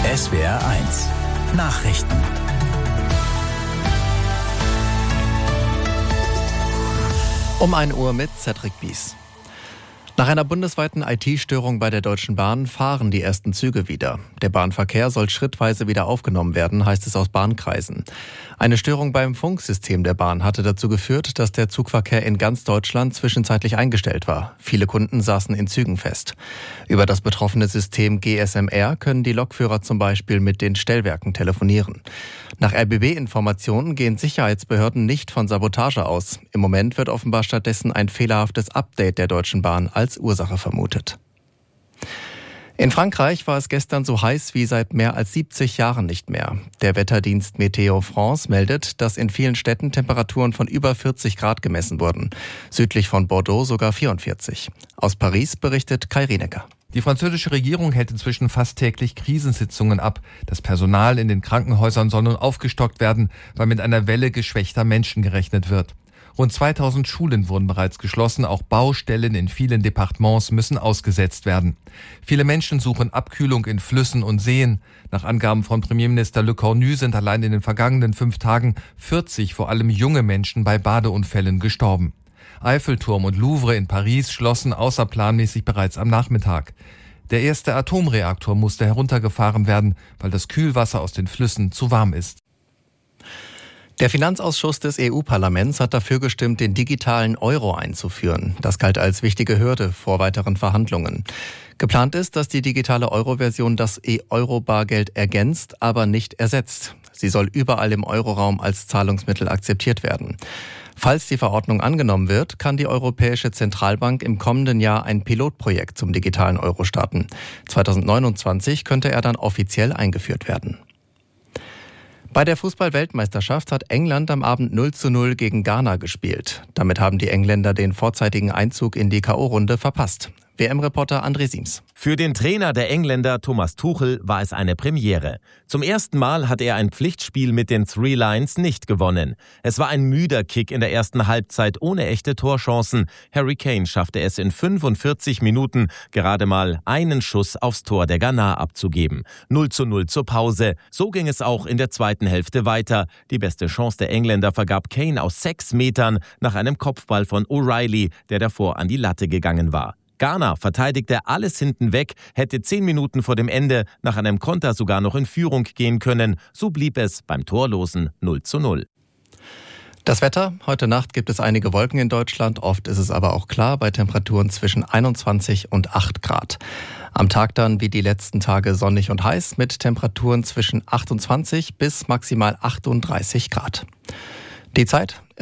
SWR1 Nachrichten. Um 1 Uhr mit Cedric Bies. Nach einer bundesweiten IT-Störung bei der Deutschen Bahn fahren die ersten Züge wieder. Der Bahnverkehr soll schrittweise wieder aufgenommen werden, heißt es aus Bahnkreisen. Eine Störung beim Funksystem der Bahn hatte dazu geführt, dass der Zugverkehr in ganz Deutschland zwischenzeitlich eingestellt war. Viele Kunden saßen in Zügen fest. Über das betroffene System GSM-R können die Lokführer zum Beispiel mit den Stellwerken telefonieren. Nach RBB-Informationen gehen Sicherheitsbehörden nicht von Sabotage aus. Im Moment wird offenbar stattdessen ein fehlerhaftes Update der Deutschen Bahn als Ursache vermutet. In Frankreich war es gestern so heiß wie seit mehr als 70 Jahren nicht mehr. Der Wetterdienst Météo France meldet, dass in vielen Städten Temperaturen von über 40 Grad gemessen wurden. Südlich von Bordeaux sogar 44. Aus Paris berichtet Kai Rienecker. Die französische Regierung hält inzwischen fast täglich Krisensitzungen ab. Das Personal in den Krankenhäusern soll nun aufgestockt werden, weil mit einer Welle geschwächter Menschen gerechnet wird. Rund 2000 Schulen wurden bereits geschlossen, auch Baustellen in vielen Departements müssen ausgesetzt werden. Viele Menschen suchen Abkühlung in Flüssen und Seen. Nach Angaben von Premierminister Le Cornu sind allein in den vergangenen 5 Tagen 40 vor allem junge Menschen bei Badeunfällen gestorben. Eiffelturm und Louvre in Paris schlossen außerplanmäßig bereits am Nachmittag. Der erste Atomreaktor musste heruntergefahren werden, weil das Kühlwasser aus den Flüssen zu warm ist. Der Finanzausschuss des EU-Parlaments hat dafür gestimmt, den digitalen Euro einzuführen. Das galt als wichtige Hürde vor weiteren Verhandlungen. Geplant ist, dass die digitale Euro-Version das E-Euro-Bargeld ergänzt, aber nicht ersetzt. Sie soll überall im Euroraum als Zahlungsmittel akzeptiert werden. Falls die Verordnung angenommen wird, kann die Europäische Zentralbank im kommenden Jahr ein Pilotprojekt zum digitalen Euro starten. 2029 könnte er dann offiziell eingeführt werden. Bei der Fußball-Weltmeisterschaft hat England am Abend 0:0 gegen Ghana gespielt. Damit haben die Engländer den vorzeitigen Einzug in die K.O.-Runde verpasst. WM-Reporter André Siems. Für den Trainer der Engländer Thomas Tuchel war es eine Premiere. Zum ersten Mal hat er ein Pflichtspiel mit den Three Lions nicht gewonnen. Es war ein müder Kick in der ersten Halbzeit ohne echte Torchancen. Harry Kane schaffte es in 45 Minuten gerade mal einen Schuss aufs Tor der Ghana abzugeben. 0:0 zur Pause. So ging es auch in der zweiten Hälfte weiter. Die beste Chance der Engländer vergab Kane aus 6 Metern nach einem Kopfball von O'Reilly, der davor an die Latte gegangen war. Ghana verteidigte alles hinten weg, hätte 10 Minuten vor dem Ende nach einem Konter sogar noch in Führung gehen können. So blieb es beim torlosen 0:0. Das Wetter. Heute Nacht gibt es einige Wolken in Deutschland. Oft ist es aber auch klar bei Temperaturen zwischen 21 und 8 Grad. Am Tag dann wie die letzten Tage sonnig und heiß mit Temperaturen zwischen 28 bis maximal 38 Grad. Die Zeit